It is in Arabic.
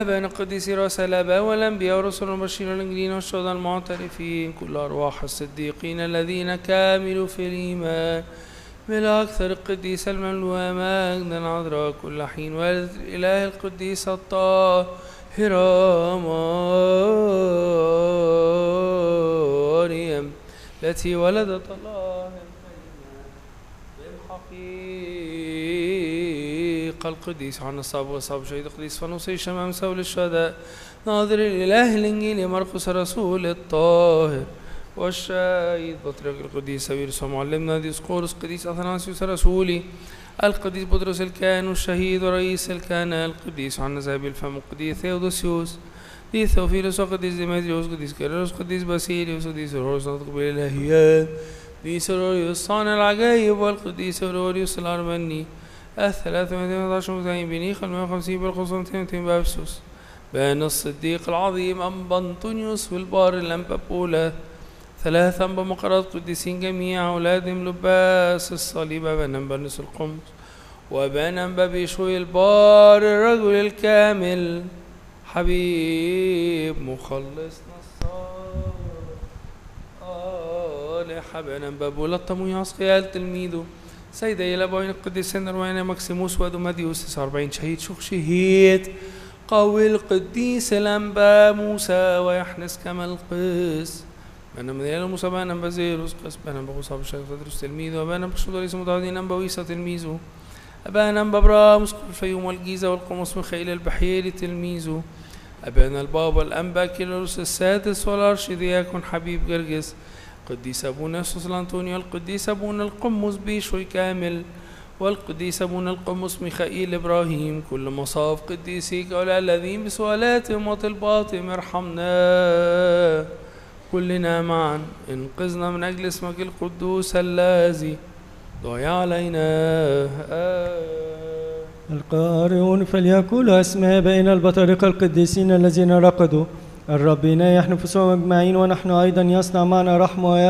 بين القديسين رؤساء الآباء والأنبياء والرسل والمبشرين والإنجيليين والشهداء المعترفين كل أرواح الصديقين الذين كاملوا في الإيمان بالأكثر القديس المملوء مجدا العذراء كل حين والدة الإله القديس الطاهرة مريم التي ولدت الله بالحقيقة القديس عن الصاب والصاب شهيد القديس فنوصي شمام سول الشهداء ناظر الإله الإنجيلي مرقس الرسول الطاهر والشهيد بطريق القديس سويرس ومعلمنا ديسقورس قديس أثناسيوس الرسولي القديس بطرس الكاهن والشهيد ورئيس الكهنة القديس عن ذهب الفم القديس ثيودوسيوس قديس ثوفيلوس وقديس ديمتريوس قديس كيرلس قديس باسيليوس قديس أوروريوس ناطق بالإلهيات قديس أوروريوس صانع العجائب والقديس أوروريوس الأرمني 318 متين بنيخ 150 بالقسطنطين بأفسس بين الصديق العظيم أنبا أنطونيوس والبار الأنبابولا 3 أنبا مقرات قديسين جميع أولادهم لباس الصليب بين أنبانوس القمص وبين أنبا بيشوي البار الرجل الكامل حبيب مخلصنا الصالح بين أنبا بولا الطموي عسقيال تلميذه سيدي الأبوين القديسين روينا مكسيموس ودوماديوس 49 شهيد شهيد قوي القديس الأنبا موسى ويحنس كما القس بنا مدينة موسى بنا بزيروس قس بنا بغصاب الشيخ تدرس تلميذه وبنا بشهد ليس متعودين أنبا ويسا تلميذه أبانا أنبا برامس الفيوم والجيزة والقمص ميخائيل البحيري تلميذه أبانا البابا الأنبا كيلوس السادس والأرشدياكون حبيب جرجس قديس أبونا يسوس الأنطونيو القديس أبونا القمص بيشوي كامل والقديس أبونا القمص ميخائيل إبراهيم كل مصاف قديسيك أولى الذين بسؤالاتهم وطلباتهم ارحمنا كلنا معا انقذنا من أجل اسمك القدوس الذي ضيع علينا القارئون فليقولوا أسماء بين البطارقة القديسين الذين رقدوا الرب ينايح نفوسهم أجمعين ونحن أيضا يصنع معنا رحمة